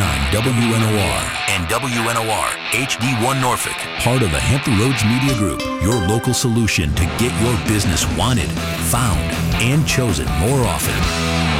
WNOR. And WNOR HD1 Norfolk. Part of the Hampton Roads Media Group. Your local solution to get your business wanted, found, and chosen more often.